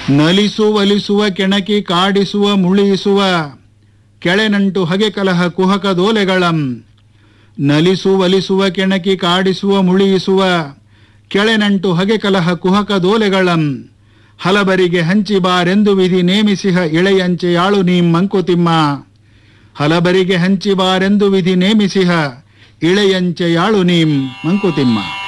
ನಲಿಸು ಒಲಿಸುವ ಕೆಣಕಿ ಕಾಡಿಸುವ ಮುಳಿಸುವ ಕೆಳೆನಂಟು ಹಗೆ ಕಲಹ ಕುಹಕ ದೋಲೆಗಳಂ. ನಲಿಸು ಒಲಿಸುವ ಕೆಣಕಿ ಕಾಡಿಸುವ ಮುಳಿಸುವ ಕೆಳೆನಂಟು ಹಗೆ ಕಲಹ ಕುಹಕ ದೋಲೆಗಳಂ. ಹಲಬರಿಗೆ ಹಂಚಿ ಬಾರೆಂದು ವಿಧಿ ನೇಮಿಸಿಹ ಇಳೆಯಂಚೆಯಾಳು ನೀಂ ಮಂಕುತಿಮ್ಮ. ಹಲಬರಿಗೆ ಹಂಚಿ ಬಾರೆಂದು ವಿಧಿ ನೇಮಿಸಿಹ ಇಳೆಯಂಚೆಯಾಳು ನೀಂ ಮಂಕುತಿಮ್ಮ.